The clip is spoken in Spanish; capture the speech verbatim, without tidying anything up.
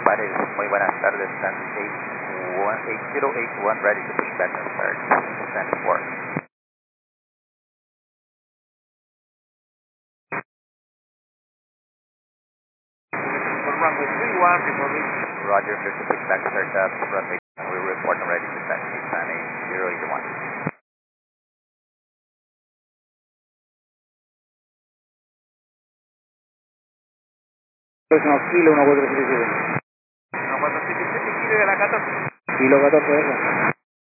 Juárez, muy buenas tardes, San eight zero eight one, ready to push back and start, San four. Runway three one, reporting. Roger, clear to push back, start up, runway, and we report and ready to taxi, San eight zero eight one. Próximo kilo uno cuatro siete siete. uno cuatro siete siete, kilo de la catorce. Kilo catorce, ¿verdad?